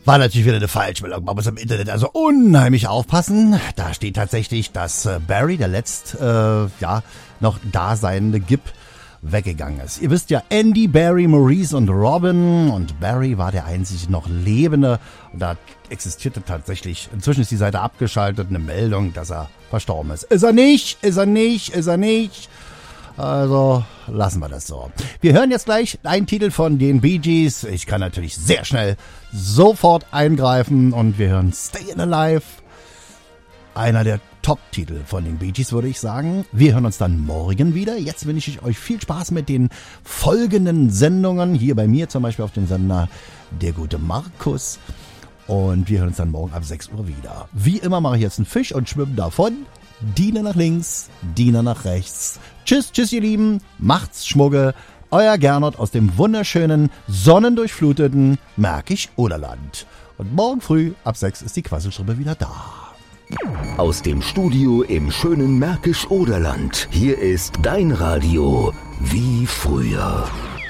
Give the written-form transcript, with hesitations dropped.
War natürlich wieder eine Falschmeldung. Man muss im Internet also unheimlich aufpassen. Da steht tatsächlich, dass Barry, der noch daseinende Gib, weggegangen ist. Ihr wisst ja, Andy, Barry, Maurice und Robin, und Barry war der einzig noch Lebende, und da existierte tatsächlich, inzwischen ist die Seite abgeschaltet, eine Meldung, dass er verstorben ist. Ist er nicht. Also lassen wir das so. Wir hören jetzt gleich einen Titel von den Bee Gees. Ich kann natürlich sehr schnell sofort eingreifen, und wir hören Stayin' Alive. Einer der Top-Titel von den Bee Gees, würde ich sagen. Wir hören uns dann morgen wieder. Jetzt wünsche ich euch viel Spaß mit den folgenden Sendungen. Hier bei mir zum Beispiel auf dem Sender Der gute Markus. Und wir hören uns dann morgen ab 6 Uhr wieder. Wie immer mache ich jetzt einen Fisch und schwimme davon. Diener nach links, Diener nach rechts. Tschüss, ihr Lieben. Macht's Schmugge. Euer Gernot aus dem wunderschönen, sonnendurchfluteten Märkisch-Oderland. Und morgen früh ab 6 ist die Quasselstrippe wieder da. Aus dem Studio im schönen Märkisch-Oderland. Hier ist dein Radio wie früher.